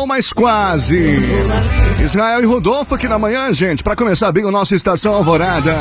mas quase. Israel e Rodolfo aqui na manhã, gente, pra começar bem o nosso Estação Alvorada.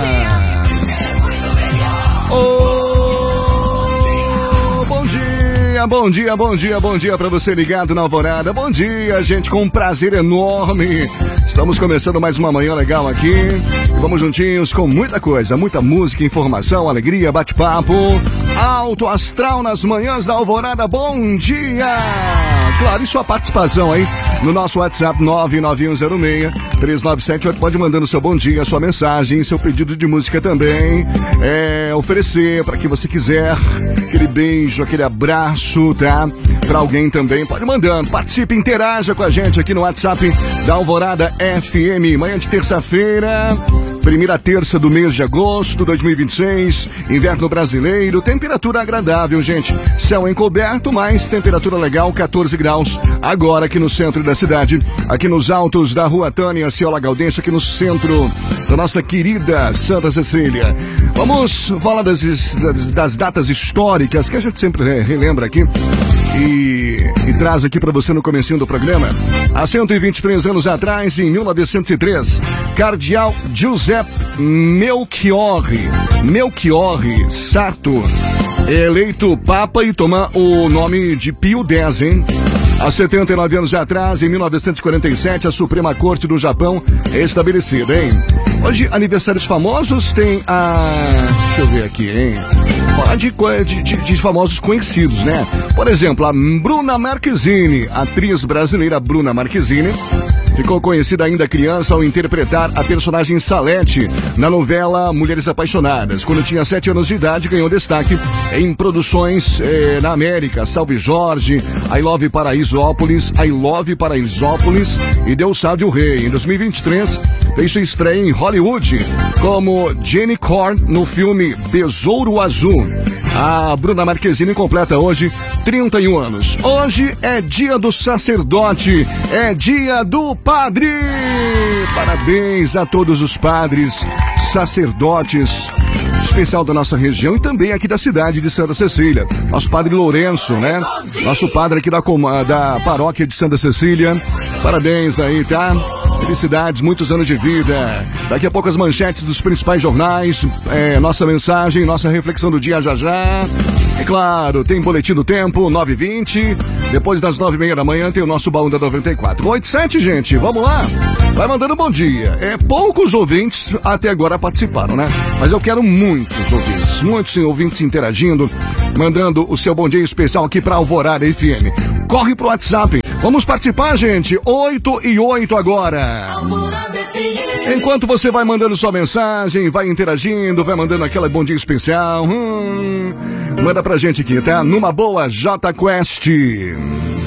Bom dia pra você ligado na Alvorada. Bom dia, gente, com um prazer enorme. Estamos começando mais uma manhã legal aqui. E vamos juntinhos com muita coisa, muita música, informação, alegria, bate-papo. Alto astral nas manhãs da Alvorada. Bom dia! Claro, e sua participação aí no nosso WhatsApp 99106-3978. Pode mandando seu bom dia, sua mensagem, seu pedido de música também. Oferecer para que você quiser aquele beijo, aquele abraço, tá? Pra alguém também, pode mandando. Participe, interaja com a gente aqui no WhatsApp da Alvorada FM. Manhã de terça-feira, primeira terça do mês de agosto de 2026, inverno brasileiro, temperatura agradável, gente. Céu encoberto, mas temperatura legal, 14 graus. Agora aqui no centro da cidade, aqui nos altos da Rua Tânia Ciola Gaudêncio, aqui no centro da nossa querida Santa Cecília. Vamos falar das datas históricas que a gente sempre relembra aqui. E traz aqui para você no comecinho do programa. Há 123 anos atrás, em 1903, Cardeal Giuseppe Melchiorre Sarto é eleito Papa e toma o nome de Pio X, hein? Há 79 anos atrás, em 1947, a Suprema Corte do Japão é estabelecida, hein? Hoje, aniversários famosos tem a... Deixa eu ver aqui, hein? De famosos conhecidos, né? Por exemplo, a Bruna Marquezine, atriz brasileira Bruna Marquezine, ficou conhecida ainda criança ao interpretar a personagem Salete na novela Mulheres Apaixonadas. Quando tinha 7 anos de idade, ganhou destaque em produções na América, Salve Jorge, I Love Paraisópolis e Deus Sabe o Rei. Em 2023, fez sua estreia em Hollywood como Jenny Korn no filme Besouro Azul. A Bruna Marquezine completa hoje 31 anos. Hoje é dia do sacerdote, é dia do padre. Parabéns a todos os padres, sacerdotes, especial da nossa região e também aqui da cidade de Santa Cecília. Nosso padre Lourenço, né? Nosso padre aqui da paróquia de Santa Cecília. Parabéns aí, tá? Felicidades, muitos anos de vida. Daqui a pouco as manchetes dos principais jornais, nossa mensagem, nossa reflexão do dia já. É claro, tem boletim do tempo, 9h20. Depois das 9h30 da manhã tem o nosso baú da 94. 8h07, gente, vamos lá. Vai mandando bom dia. Poucos ouvintes até agora participaram, né? Mas eu quero muitos ouvintes interagindo, mandando o seu bom dia especial aqui pra Alvorada FM. Corre pro WhatsApp. Vamos participar, gente. 8h08 agora. Enquanto você vai mandando sua mensagem, vai interagindo, vai mandando aquela bom dia especial. Manda pra gente aqui, tá? Numa boa, J Quest.